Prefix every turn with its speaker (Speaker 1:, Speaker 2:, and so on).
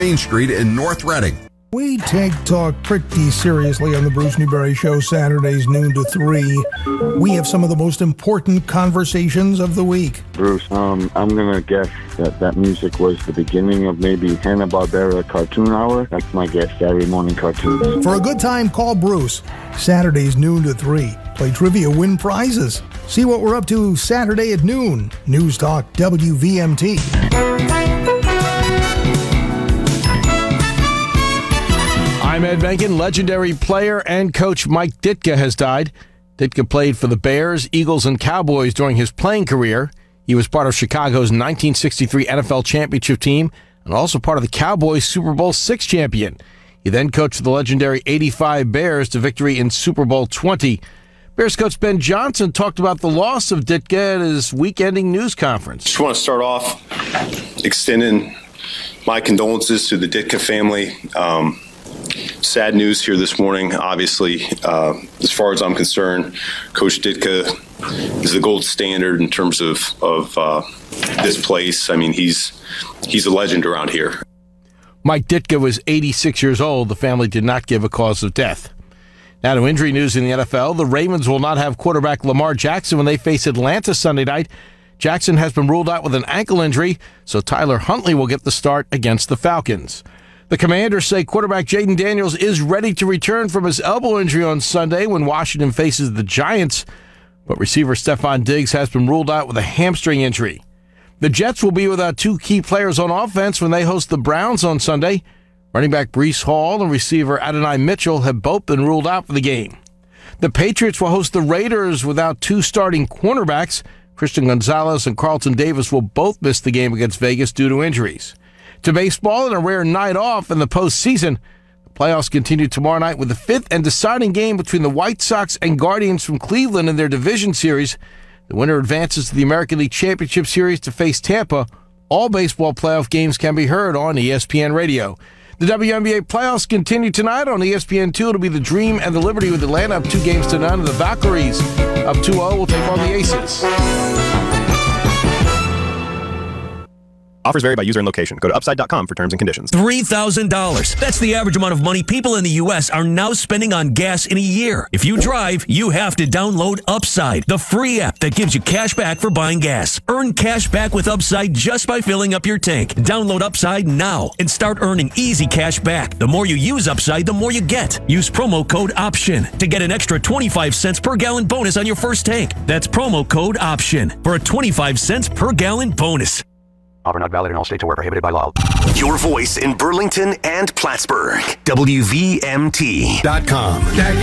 Speaker 1: Main Street in North Reading.
Speaker 2: We take talk pretty seriously on the Bruce Newberry Show, Saturdays noon to 3. We have some of the most important conversations of the week.
Speaker 3: Bruce, I'm going to guess that music was the beginning of maybe Hanna-Barbera Cartoon Hour. That's my guess, Saturday morning cartoons.
Speaker 2: For a good time, call Bruce. Saturdays noon to 3. Play trivia, win prizes. See what we're up to Saturday at noon. News Talk WVMT.
Speaker 4: I'm Ed Benkin. Legendary player and coach Mike Ditka has died. Ditka played for the Bears, Eagles, and Cowboys during his playing career. He was part of Chicago's 1963 NFL championship team and also part of the Cowboys' Super Bowl VI champion. He then coached the legendary 85 Bears to victory in Super Bowl 20. Bears coach Ben Johnson talked about the loss of Ditka at his week-ending news conference.
Speaker 5: Just want to start off extending my condolences to the Ditka family. Sad news here this morning. Obviously, as far as I'm concerned, Coach Ditka is the gold standard in terms of this place. I mean, he's a legend around here.
Speaker 4: Mike Ditka was 86 years old. The family did not give a cause of death. Now to injury news in the NFL. The Ravens will not have quarterback Lamar Jackson when they face Atlanta Sunday night. Jackson has been ruled out with an ankle injury, so Tyler Huntley will get the start against the Falcons. The Commanders say quarterback Jaden Daniels is ready to return from his elbow injury on Sunday when Washington faces the Giants, but receiver Stephon Diggs has been ruled out with a hamstring injury. The Jets will be without two key players on offense when they host the Browns on Sunday. Running back Breece Hall and receiver Adonai Mitchell have both been ruled out for the game. The Patriots will host the Raiders without two starting cornerbacks. Christian Gonzalez and Carlton Davis will both miss the game against Vegas due to injuries. To baseball and a rare night off in the postseason. The playoffs continue tomorrow night with the fifth and deciding game between the White Sox and Guardians from Cleveland in their division series. The winner advances to the American League Championship Series to face Tampa. All baseball playoff games can be heard on ESPN Radio. The WNBA playoffs continue tonight on ESPN2. It'll be the Dream and the Liberty with Atlanta up 2-0. And the Valkyries up 2-0 will take on the Aces.
Speaker 6: Offers vary by user and location. Go to Upside.com for terms and conditions.
Speaker 7: $3,000. That's the average amount of money people in the U.S. are now spending on gas in a year. If you drive, you have to download Upside, the free app that gives you cash back for buying gas. Earn cash back with Upside just by filling up your tank. Download Upside now and start earning easy cash back. The more you use Upside, the more you get. Use promo code OPTION to get an extra 25 cents per gallon bonus on your first tank. That's promo code OPTION for a 25 cents per gallon bonus.
Speaker 8: Offer not valid in all states or where prohibited by law.
Speaker 9: Your voice in Burlington and Plattsburgh. WVMT.com.